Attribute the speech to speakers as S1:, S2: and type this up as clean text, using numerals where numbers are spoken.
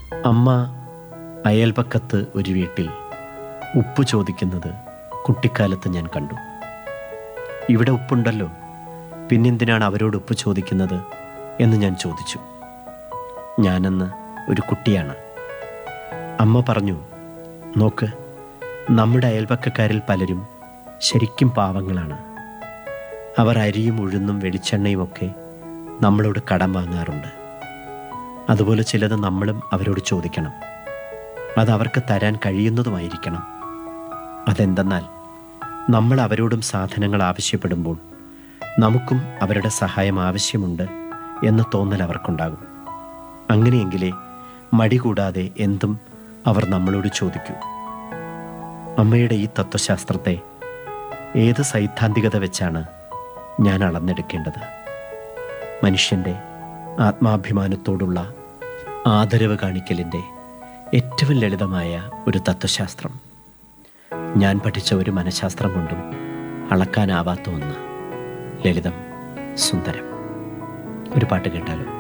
S1: അമ്മ അയൽപക്കത്ത് ഒരു വീട്ടിൽ ഉപ്പ് ചോദിക്കുന്നത് കുട്ടിക്കാലത്ത് ഞാൻ കണ്ടു. ഇവിടെ ഉപ്പുണ്ടല്ലോ, പിന്നെന്തിനാണ് അവരോട് ഉപ്പ് ചോദിക്കുന്നത് എന്ന് ഞാൻ ചോദിച്ചു. ഞാനന്ന് ഒരു കുട്ടിയാണ്. അമ്മ പറഞ്ഞു, നോക്ക്, നമ്മുടെ അയൽപക്കക്കാരിൽ പലരും ശരിക്കും പാവങ്ങളാണ്. അവർ അരിയും ഉഴുന്നും വെളിച്ചെണ്ണയും ഒക്കെ നമ്മളോട് കടം വാങ്ങാറുണ്ട്. അതുപോലെ ചിലത് നമ്മളും അവരോട് ചോദിക്കണം. അത് അവർക്ക് തരാൻ കഴിയുന്നതുമായിരിക്കണം. അതെന്തെന്നാൽ നമ്മൾ അവരോടും സാധനങ്ങൾ ആവശ്യപ്പെടുമ്പോൾ നമുക്കും അവരുടെ സഹായം ആവശ്യമുണ്ട് എന്ന തോന്നൽ അവർക്കുണ്ടാകും. അങ്ങനെയെങ്കിലേ മടി കൂടാതെ എന്തും അവർ നമ്മളോട് ചോദിക്കൂ. അമ്മയുടെ ഈ തത്വശാസ്ത്രത്തെ ഏത് സൈദ്ധാന്തികത വെച്ചാണ് ഞാൻ അളന്നെടുക്കേണ്ടത്? മനുഷ്യൻ്റെ ആത്മാഭിമാനത്തോടുള്ള ആദരവ് കാണിക്കലിൻ്റെ ഏറ്റവും ലളിതമായ ഒരു തത്വശാസ്ത്രം. ഞാൻ പഠിച്ച ഒരു മനഃശാസ്ത്രം കൊണ്ടും അളക്കാനാവാത്ത ഒന്ന്. ലളിതം, സുന്ദരം. ഒരു പാട്ട് കേട്ടാലോ?